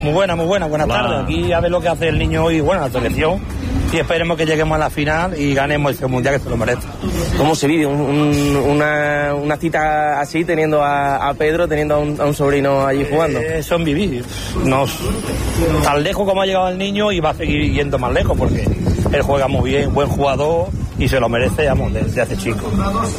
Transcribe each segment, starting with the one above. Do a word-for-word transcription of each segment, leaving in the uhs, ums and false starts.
Muy buena, muy buena, buenas Hola. tardes. Aquí a ver lo que hace el niño hoy, bueno, la selección. Y esperemos que lleguemos a la final y ganemos ese mundial que se lo merece. ¿Cómo se vive un, un, una, una cita así, teniendo a, a Pedro, teniendo a un, a un sobrino allí jugando? Eh, son vivir. No, tan lejos como ha llegado el niño y va a seguir yendo más lejos porque él juega muy bien, buen jugador y se lo merece, vamos, desde hace chico.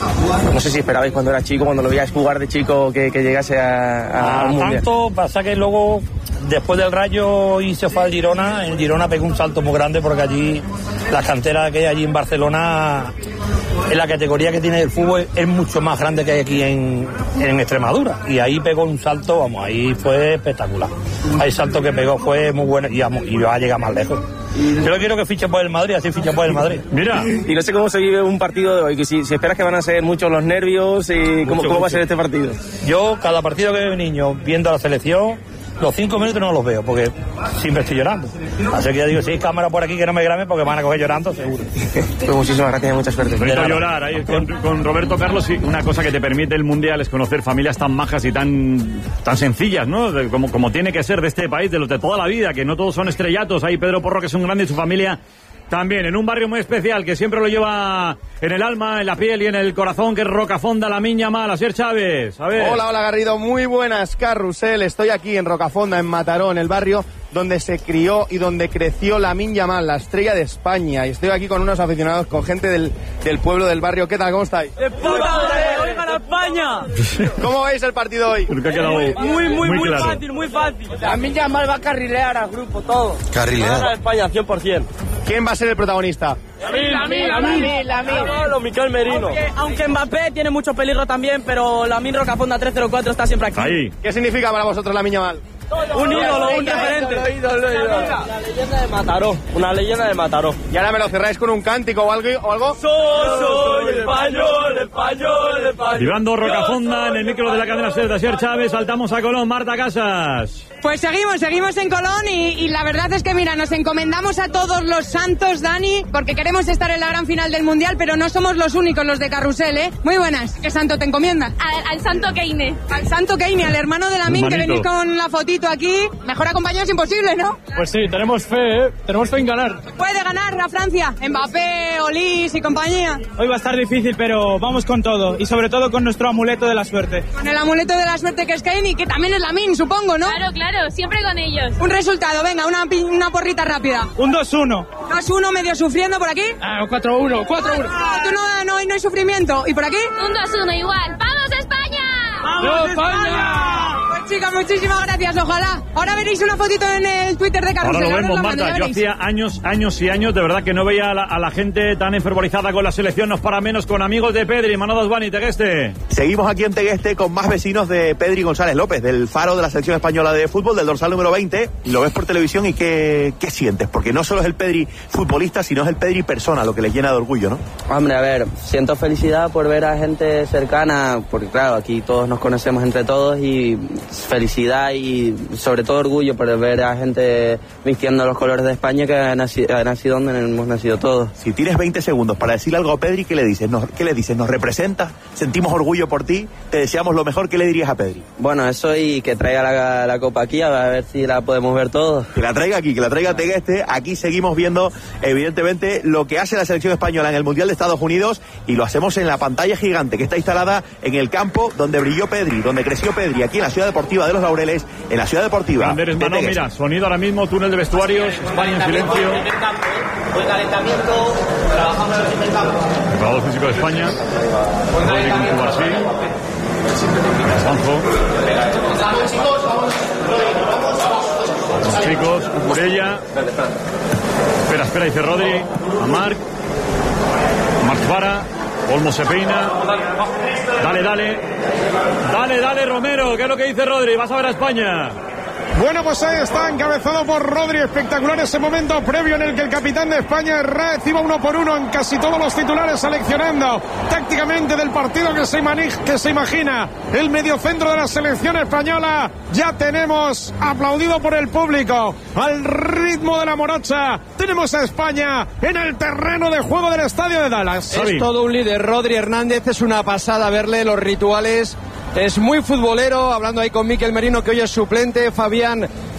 No sé si esperabais cuando era chico, cuando lo veíais jugar de chico, que, que llegase a, a, a un mundial. Tanto pasa que luego, después del Rayo y se fue al Girona, en Girona pegó un salto muy grande porque allí, las canteras que hay allí en Barcelona, en la categoría que tiene el fútbol es mucho más grande que hay aquí en, en Extremadura. Y ahí pegó un salto, vamos, ahí fue espectacular. Ahí el salto que pegó fue muy bueno y, vamos, y va a llegar más lejos. Yo quiero que fiche por el Madrid, así fiche por el Madrid. Mira. Y no sé cómo se vive un partido de hoy, que si, si esperas que van a ser muchos los nervios, y cómo, Mucho, cómo va a mucho. ser este partido. Yo, cada partido que veo niño viendo a la selección, los cinco minutos no los veo, porque siempre estoy llorando. Así que ya digo, si hay cámara por aquí que no me graben, porque me van a coger llorando, seguro. Pues muchísimas gracias y mucha suerte. Bonito llorar ahí con, con Roberto Carlos, y una cosa que te permite el Mundial es conocer familias tan majas y tan, tan sencillas, ¿no? De- como, como tiene que ser de este país, de los de toda la vida, que no todos son estrellatos. Ahí Pedro Porro, que es un grande, y su familia también, en un barrio muy especial, que siempre lo lleva en el alma, en la piel y en el corazón, que es Rocafonda, la Miña Mal. Asier Chávez, a ver. Hola, hola Garrido, muy buenas, Carrusel. Estoy aquí en Rocafonda, en Mataró, en el barrio donde se crió y donde creció Lamine Yamal, la estrella de España. Y estoy aquí con unos aficionados, con gente del, del pueblo, del barrio. ¿Qué tal? ¿Cómo estáis? ¡De puta madre! ¡Hoy gana España! ¿Cómo veis el partido hoy? Creo que ha quedado Muy, muy, muy, muy claro. fácil, muy fácil. Lamine Yamal va a carrilear al grupo, todo. Carrilear. Va a ganar España, cien por ciento. ¿Quién va a ser el protagonista? Lamine, Lamine, Lamine. Miquel Merino. Aunque, aunque Mbappé tiene mucho peligro también, pero Lamine Rocafonda tres cero cuatro está siempre aquí. Ahí. ¿Qué significa para vosotros Lamine Yamal? Un ídolo, un referente. Una leyenda de Mataró, una leyenda de Mataró. Y ahora me lo cerráis con un cántico o algo. O algo. Soy español, español, español. Vivando Rocafonda en el micro de la cadena SER de Asier Chávez. Saltamos a Colón, Marta Casas. Pues seguimos, seguimos en Colón y, y la verdad es que, mira, nos encomendamos a todos los santos, Dani, porque queremos estar en la gran final del Mundial, pero no somos los únicos los de Carrusel, ¿eh? Muy buenas. ¿Qué santo te encomiendas? Al, al santo Keine. Al santo Keine, al hermano de Lamine, que Hermanito. venís con la fotito aquí. Mejor acompañado es imposible, ¿no? Pues sí, tenemos fe, ¿eh? Tenemos fe en ganar. Puede ganar a Francia. Mbappé, Olís y compañía. Hoy va a estar difícil, pero vamos con todo. Y sobre todo con nuestro amuleto de la suerte. Con el amuleto de la suerte que es Keine, que también es Lamine, supongo, ¿no? Claro, claro, siempre con ellos. Un resultado, venga, una, pi- una porrita rápida. Un dos uno. dos uno medio sufriendo por aquí. Ah, cuatro uno, cuatro uno. Ah, tú no, no, no hay sufrimiento. ¿Y por aquí? Un dos uno igual. ¡Vamos España! ¡Vamos, España! Pues chicas, muchísimas gracias, ojalá. Ahora veréis una fotito en el Twitter de Carrusel. Ahora lo os vemos, la mando, Marta. ya Yo veréis. hacía años, años y años, de verdad, que no veía a la, a la gente tan enfervorizada con la selección. Nos para menos con amigos de Pedri, Manodas Bani, Tegueste. Seguimos aquí en Tegueste con más vecinos de Pedri González López, del faro de la selección española de fútbol, del dorsal número veinte. Lo ves por televisión y ¿qué, qué sientes? Porque no solo es el Pedri futbolista, sino es el Pedri persona, lo que les llena de orgullo, ¿no? Hombre, a ver, siento felicidad por ver a gente cercana, porque claro, aquí todos nos conocemos entre todos, y felicidad y sobre todo orgullo por ver a gente vistiendo los colores de España, que ha nacido, ha nacido donde hemos nacido todos. Si tienes veinte segundos para decirle algo a Pedri, ¿qué le dices? Nos, ¿Qué le dices? ¿Nos representas? ¿Sentimos orgullo por ti? ¿Te deseamos lo mejor? ¿Qué le dirías a Pedri? Bueno, eso, y que traiga la, la copa aquí, a ver si la podemos ver todos. Que la traiga aquí, que la traiga a Tegueste. Aquí seguimos viendo, evidentemente, lo que hace la selección española en el Mundial de Estados Unidos, y lo hacemos en la pantalla gigante que está instalada en el campo donde brilló Pedri, donde creció Pedri, aquí en la Ciudad Deportiva de Los Laureles, en la Ciudad Deportiva Anderes de Mano, Tegueste. mira, sonido ahora mismo, túnel de vestuarios, España en silencio. Buen calentamiento, trabajamos en el primer campo. Preparador físico de España. Rodri con Cubarsí. Sanjo. Los chicos, Cucurella. Espera, espera, dice Rodri. A Marc. Marc Fara. Olmo se peina. Dale, dale. Dale, dale, Romero. ¿Qué es lo que dice Rodri? Vas a ver a España. Bueno, pues ahí está, encabezado por Rodri. Espectacular ese momento previo en el que el capitán de España reciba uno por uno en casi todos los titulares, seleccionando tácticamente del partido que se, imani- que se imagina el mediocentro de la selección española. Ya tenemos, aplaudido por el público, al ritmo de la morocha, tenemos a España en el terreno de juego del estadio de Dallas. Es todo un líder, Rodri Hernández, es una pasada verle los rituales. Es muy futbolero, hablando ahí con Miquel Merino, que hoy es suplente, Fabián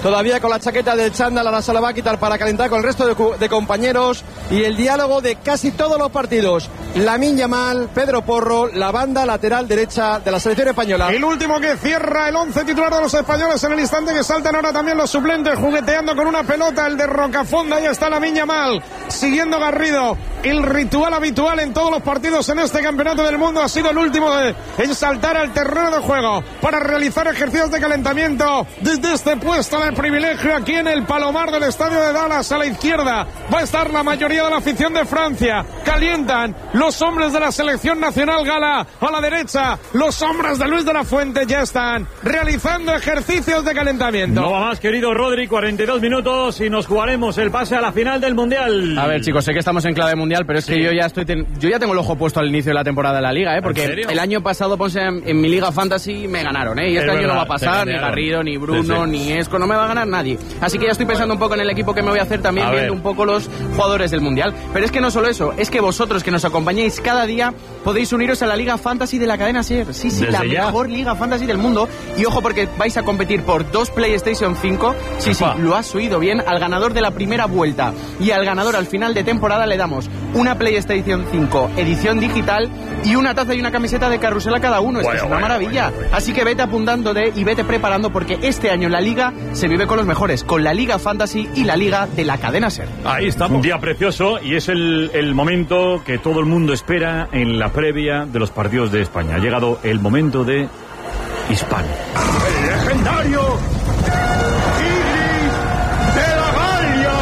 todavía con la chaqueta del chándal, ahora se la va a quitar para calentar con el resto de, de compañeros, y el diálogo de casi todos los partidos. Lamine Yamal, Pedro Porro, la banda lateral derecha de la selección española. El último que cierra el once titular de los españoles en el instante que saltan ahora también los suplentes, jugueteando con una pelota, el de Rocafonda. Ahí está Lamine Yamal, siguiendo Garrido. El ritual habitual en todos los partidos en este campeonato del mundo ha sido el último de, en saltar al terreno de juego para realizar ejercicios de calentamiento desde este puesto de privilegio aquí en el Palomar del estadio de Dallas. A la izquierda va a estar la mayoría de la afición de Francia. Calientan los hombres de la selección nacional gala. A la derecha, los hombres de Luis de la Fuente ya están realizando ejercicios de calentamiento. No va más, querido Rodri, cuarenta y dos minutos y nos jugaremos el pase a la final del Mundial. A ver, chicos, sé que estamos en clave mundial, pero es sí. que yo ya estoy ten... yo ya tengo el ojo puesto al inicio de la temporada de la Liga, ¿eh? Porque el año pasado, Ponce, en, en mi Liga Fantasy me ganaron, ¿eh? Y este es año verdad, no va a pasar, ni Garrido, ni Bruno, sí, sí. ni Esco, no me va a ganar nadie. Así que ya estoy pensando un poco en el equipo que me voy a hacer también, a viendo ver. un poco los jugadores del Mundial. Pero es que no solo eso, es que vosotros que nos acompañáis cada día podéis uniros a la Liga Fantasy de la cadena SER. Sí, sí, Desde la ya. mejor Liga Fantasy del mundo. Y ojo, porque vais a competir por dos PlayStation cinco. Sí, Opa. sí, lo has oído bien. Al ganador de la primera vuelta y al ganador al final de temporada le damos una PlayStation cinco edición digital y una taza y una camiseta de Carrusel a cada uno. Es, bueno, que es una bueno, maravilla. Bueno, bueno. Así que vete apuntándote y vete preparando, porque este año la Liga se vive con los mejores, con la Liga Fantasy y la Liga de la cadena SER. Ahí estamos. Un día precioso y es el, el momento que todo el mundo espera en la previa de los partidos de España. Ha llegado el momento de Hispano. El legendario Tigris de la Galia.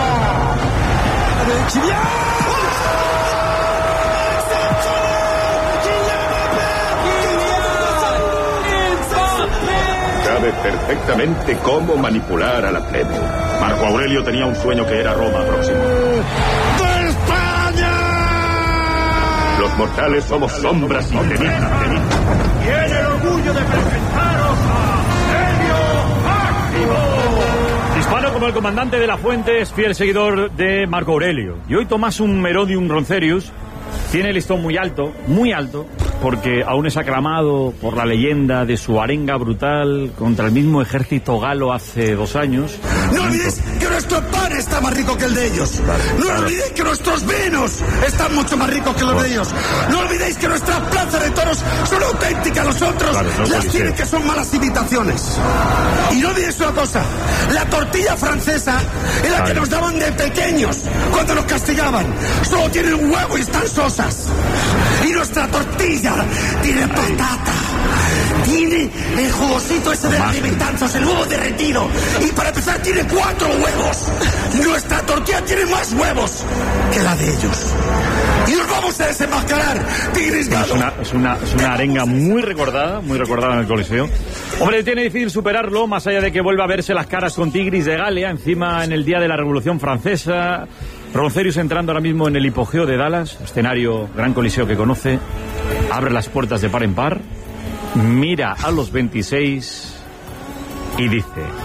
Sabe perfectamente cómo manipular a la plebe. Marco Aurelio tenía un sueño que era Roma próximo. ¡De España! Los mortales somos sombras y cenizas. Tiene el orgullo de presentaros a Helio Máximo. Hispano, como el comandante de la Fuente, es fiel seguidor de Marco Aurelio. Y hoy Tomás un Merodium Roncerius tiene el listón muy alto, muy alto, porque aún es aclamado por la leyenda de su arenga brutal contra el mismo ejército galo hace dos años. No olvidéis que nuestro pan está más rico que el de ellos. Claro, no claro. olvidéis que nuestros vinos están mucho más ricos que los claro. de ellos. No olvidéis que nuestras plazas de toros son auténticas. Los otros claro, no las tienen que son malas imitaciones. Y no olvidéis una cosa. La tortilla francesa es la claro. que nos daban de pequeños cuando nos castigaban. Solo tienen un huevo y están sosas. Y nuestra tortilla tiene patata, tiene el jugosito ese de la alimentanzas, el huevo derretido, y para empezar tiene cuatro huevos. Nuestra tortilla tiene más huevos que la de ellos. Y nos vamos a desenmascarar, Tigris Galo. Es una, es una, es una arenga muy recordada, muy recordada en el Coliseo. Hombre, tiene difícil superarlo, más allá de que vuelva a verse las caras con Tigris de Galia, encima en el día de la Revolución Francesa. Roncerius entrando ahora mismo en el hipogeo de Dallas, escenario gran coliseo que conoce, abre las puertas de par en par, mira a los veintiséis y dice: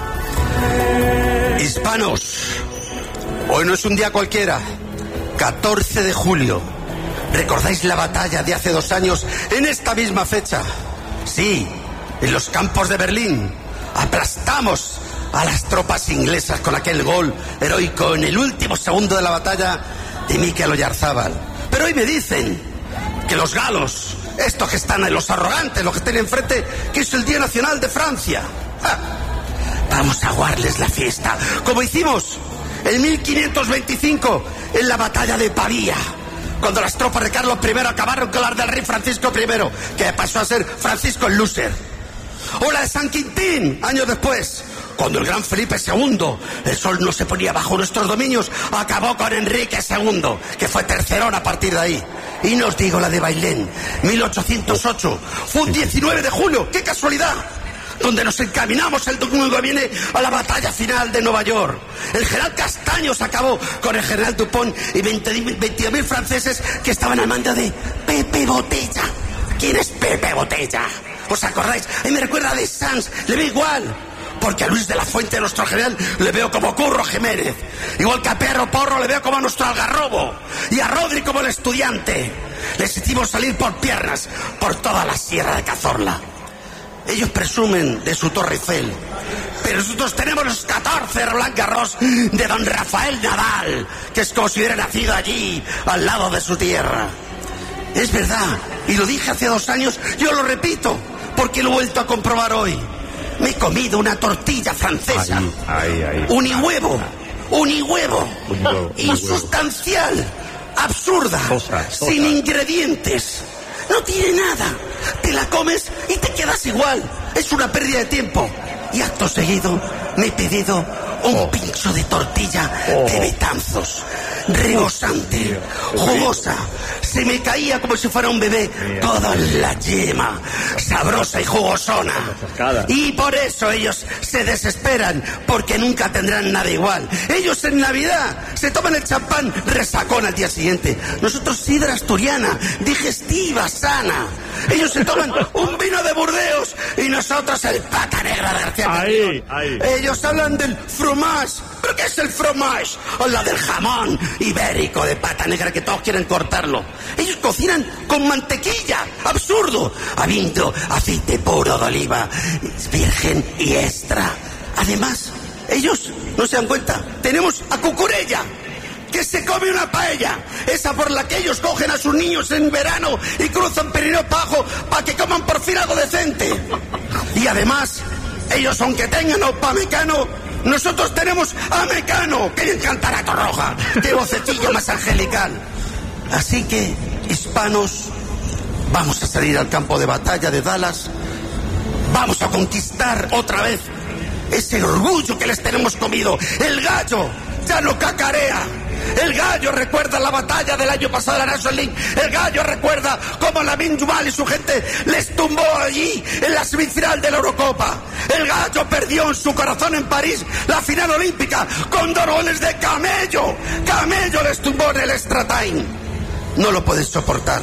Hispanos, hoy no es un día cualquiera, catorce de julio. ¿Recordáis la batalla de hace dos años en esta misma fecha? Sí, en los campos de Berlín. Aplastamos a las tropas inglesas con aquel gol heroico en el último segundo de la batalla de Mikel Oyarzábal. Pero hoy me dicen que los galos, estos que están, los arrogantes, los que están enfrente, que es el Día Nacional de Francia. ¡Ja! Vamos a aguarles la fiesta, como hicimos en mil quinientos veinticinco en la batalla de Pavía, cuando las tropas de Carlos primero acabaron con las del rey Francisco primero, que pasó a ser Francisco el Lúcer. O la de San Quintín, años después, cuando el gran Felipe segundo, el sol no se ponía bajo nuestros dominios, acabó con Enrique segundo, que fue tercerón a partir de ahí. Y no os digo la de Bailén, mil ochocientos ocho, fue un diecinueve de julio, ¡qué casualidad! Donde nos encaminamos el domingo viene a la batalla final de Nueva York. El general Castaños acabó con el general Dupont y veintidós mil franceses que estaban al mando de Pepe Botella. ¿Quién es Pepe Botella? ¿Os acordáis? A mí me recuerda de Sanz, le veo igual. Porque a Luis de la Fuente, nuestro general, le veo como Curro Jiménez. Igual que a Pedro Porro le veo como a nuestro Algarrobo. Y a Rodri como el estudiante. Les hicimos salir por piernas por toda la sierra de Cazorla. Ellos presumen de su Torre Eiffel, pero nosotros tenemos los catorce Roland Garros de don Rafael Nadal, que es como si hubiera nacido allí, al lado de su tierra. Es verdad, y lo dije hace dos años, yo lo repito, porque lo he vuelto a comprobar hoy. Me he comido una tortilla francesa, ahí, ahí, ahí. unihuevo, unihuevo, insustancial, absurda, Sosa, sosa. sin ingredientes. No tiene nada. Te la comes y te quedas igual. Es una pérdida de tiempo. Y acto seguido me he pedido un oh. pincho de tortilla oh. de Betanzos. Rebosante, jugosa. Se me caía como si fuera un bebé. Toda la yema. Sabrosa y jugosona. Y por eso ellos se desesperan. Porque nunca tendrán nada igual. Ellos en Navidad se toman el champán resacón al día siguiente. Nosotros sidra asturiana, digestiva, sana. Ellos se toman un vino de Burdeos y nosotros el pata negra de García ahí, ahí. Ellos hablan del fromage. ¿Pero qué es el fromage? O la del jamón ibérico de pata negra que todos quieren cortarlo. Ellos cocinan con mantequilla. Absurdo. Habiendo aceite puro de oliva, virgen y extra. Además, ellos no se dan cuenta. Tenemos a Cucurella, que se come una paella, esa por la que ellos cogen a sus niños en verano y cruzan Pirineo Pajo para que coman por fin algo decente. Y además, ellos aunque tengan a Mecano, nosotros tenemos a Mecano, que le encantará Torroja, qué vocecillo más angelical. Así que, hispanos, vamos a salir al campo de batalla de Dallas, vamos a conquistar otra vez ese orgullo que les tenemos comido. El gallo ya no cacarea. El gallo recuerda la batalla del año pasado de la National League. El gallo recuerda cómo Lamine Yamal y su gente les tumbó allí en la semifinal de la Eurocopa. El gallo perdió en su corazón en París la final olímpica con dos goles de Camello. Camello les tumbó en el extra time. No lo pueden soportar.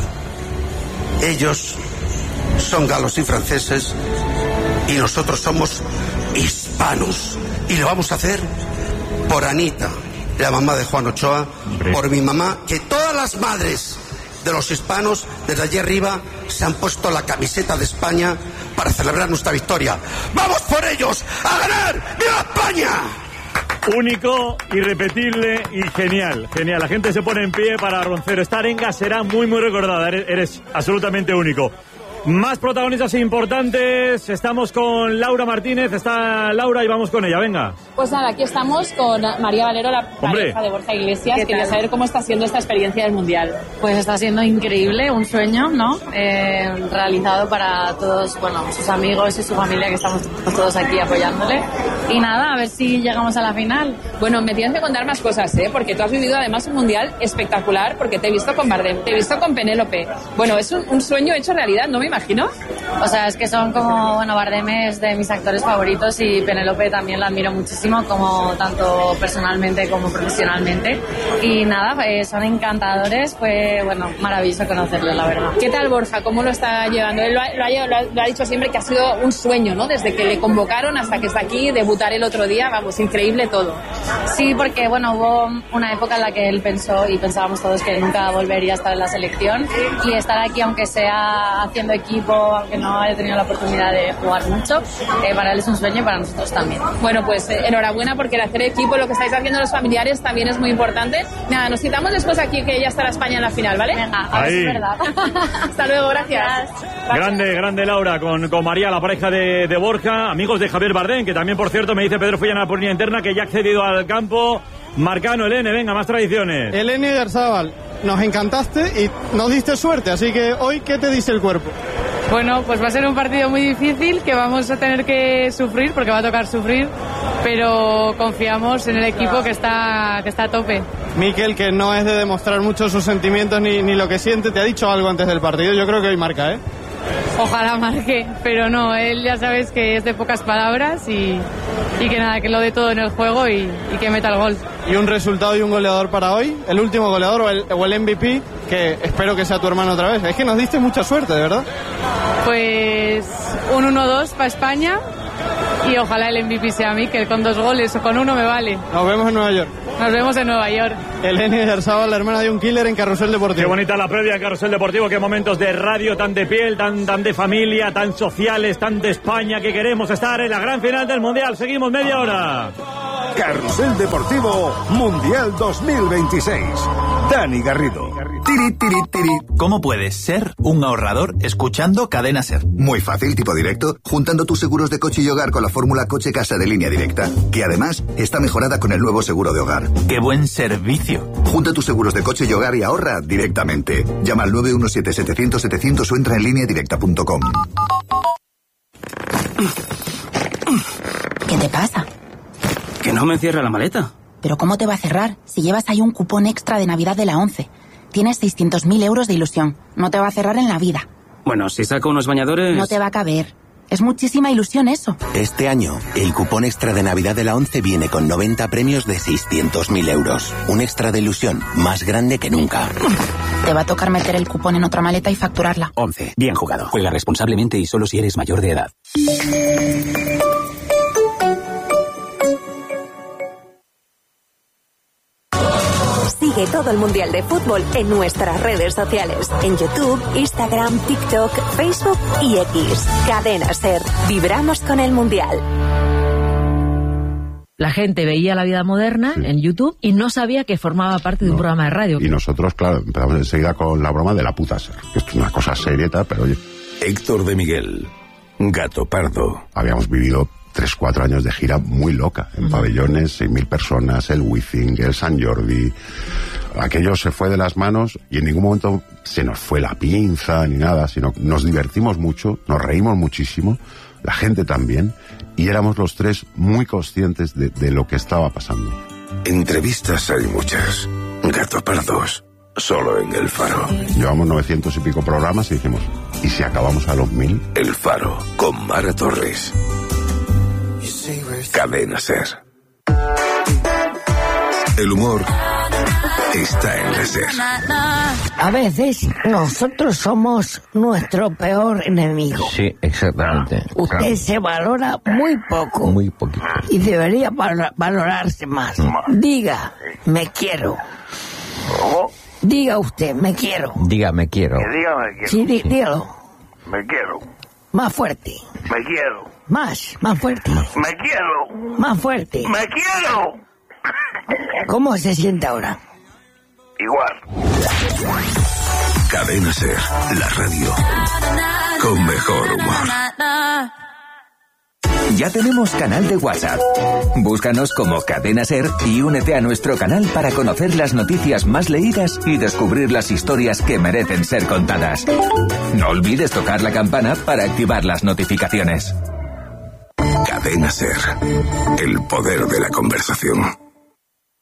Ellos son galos y franceses y nosotros somos hispanos. Y lo vamos a hacer por Anita, la mamá de Juan Ochoa, Hombre. por mi mamá, que todas las madres de los hispanos desde allí arriba se han puesto la camiseta de España para celebrar nuestra victoria. ¡Vamos por ellos a ganar! ¡Viva España! Único, irrepetible y genial. Genial. La gente se pone en pie para Roncero. Esta arenga será muy, muy recordada. Eres, eres absolutamente único. Más protagonistas importantes. Estamos con Laura Martínez. Está Laura y vamos con ella. Venga. Pues nada, aquí estamos con María Valero, la pareja de Borja Iglesias. Quería saber cómo está siendo esta experiencia del Mundial. Pues está siendo increíble, un sueño, ¿no? Eh, realizado para todos, bueno, sus amigos y su familia, que estamos todos aquí apoyándole. Y nada, a ver si llegamos a la final. Bueno, me tienes que contar más cosas, ¿eh? Porque tú has vivido además un Mundial espectacular, porque te he visto con Bardem, te he visto con Penélope. Bueno, es un, un sueño hecho realidad, ¿no me imagino? O sea, es que son como, bueno, Bardem es de mis actores favoritos y Penélope también la admiro muchísimo, como tanto personalmente como profesionalmente. Y nada, eh, son encantadores, fue, bueno, maravilloso conocerlos, la verdad. ¿Qué tal Borja? ¿Cómo lo está llevando? Él lo ha, lo, ha, lo, ha, lo ha dicho siempre que ha sido un sueño, ¿no? Desde que le convocaron hasta que está aquí, debutar el otro día, vamos, increíble todo. Sí, porque, bueno, hubo una época en la que él pensó y pensábamos todos que nunca volvería a estar en la selección, y estar aquí, aunque sea haciendo equipo, aunque no haya tenido la oportunidad de jugar mucho, eh, para él es un sueño y para nosotros también. Bueno, pues eh, enhorabuena, porque el hacer equipo, lo que estáis haciendo los familiares también es muy importante. Nada, nos citamos después aquí, que ya estará España en la final, ¿vale? Venga, a ver si es verdad. Hasta luego, gracias. gracias. Grande, grande Laura, con, con María, la pareja de, de Borja, amigos de Javier Bardem, que también, por cierto, me dice Pedro Fullana por línea interna que ya ha accedido al campo. Marcano, Elene, venga, más tradiciones. Elene Garzábal, nos encantaste y nos diste suerte, así que hoy, ¿qué te dice el cuerpo? Bueno, pues va a ser un partido muy difícil, que vamos a tener que sufrir, porque va a tocar sufrir, pero confiamos en el equipo que está, que está a tope. Mikel, que no es de demostrar mucho sus sentimientos ni, ni lo que siente, te ha dicho algo antes del partido, yo creo que hoy marca, ¿eh? Ojalá marque, pero no, él ya sabes que es de pocas palabras y, y que nada, que lo dé todo en el juego y, y que meta el gol. ¿Y un resultado y un goleador para hoy? ¿El último goleador o el, o el M V P? Que espero que sea tu hermano otra vez. Es que nos diste mucha suerte, de verdad. Pues un uno dos para España y ojalá el M V P sea Mikel con dos goles o con uno me vale. Nos vemos en Nueva York. Nos vemos en Nueva York. Eleni Oyarzabal, la hermana de un killer en Carrusel Deportivo. Qué bonita la previa en Carrusel Deportivo, qué momentos de radio tan de piel, tan, tan de familia, tan sociales, tan de España, que queremos estar en la gran final del Mundial. Seguimos media hora. Carrusel Deportivo Mundial dos mil veintiséis. Dani Garrido. Tiri, tiri, tiri. ¿Cómo puedes ser un ahorrador escuchando Cadena SER? Muy fácil, tipo directo, juntando tus seguros de coche y hogar con la fórmula Coche Casa de Línea Directa, que además está mejorada con el nuevo seguro de hogar. ¡Qué buen servicio! Junta tus seguros de coche y hogar y ahorra directamente. Llama al nueve uno siete, setecientos, setecientos o entra en línea directa punto com. ¿Qué te pasa? Que no me cierra la maleta. ¿Pero cómo te va a cerrar si llevas ahí un cupón extra de Navidad de la ONCE? Tienes seiscientos mil euros de ilusión. No te va a cerrar en la vida. Bueno, si saco unos bañadores... No te va a caber. Es muchísima ilusión eso. Este año, el cupón extra de Navidad de la ONCE viene con noventa premios de seiscientos mil euros. Un extra de ilusión más grande que nunca. Te va a tocar meter el cupón en otra maleta y facturarla. ONCE. Bien jugado. Juega responsablemente y solo si eres mayor de edad. Sigue todo el Mundial de Fútbol en nuestras redes sociales. En YouTube, Instagram, TikTok, Facebook y X. Cadena SER. Vibramos con el Mundial. La gente veía La Vida Moderna en YouTube y no sabía que formaba parte de un programa de radio. Y nosotros, claro, empezamos enseguida con la broma de la puta SER. Que esto es una cosa seria y tal, pero oye... Héctor de Miguel, Gato Pardo. Habíamos vivido tres, cuatro años de gira muy loca, en uh-huh. pabellones, seis mil personas, el Wizzing, el San Jordi. Aquello se fue de las manos y en ningún momento se nos fue la pinza ni nada, sino nos divertimos mucho, nos reímos muchísimo, la gente también, y éramos los tres muy conscientes de, de lo que estaba pasando. Entrevistas hay muchas, Gato Pardos, solo en El Faro. Llevamos novecientos y pico programas y dijimos, ¿y si acabamos a los mil? El Faro, con Mara Torres. Cadena SER. El humor está en la SER. A veces nosotros somos nuestro peor enemigo. Sí, exactamente. Usted claro. se valora muy poco. Muy poquito. Y debería val- valorarse más. Diga, me quiero. Diga usted, me quiero. Diga, me quiero. Que diga, me quiero. Sí, dí- dígalo. Me quiero. Más fuerte. Me quiero. Más, más fuerte. Me quiero. Más fuerte. Me quiero. ¿Cómo se siente ahora? Igual. Cadena SER, la radio con mejor humor. Ya tenemos canal de WhatsApp. Búscanos como Cadena SER y únete a nuestro canal para conocer las noticias más leídas y descubrir las historias que merecen ser contadas. No olvides tocar la campana para activar las notificaciones. Cadena SER, el poder de la conversación.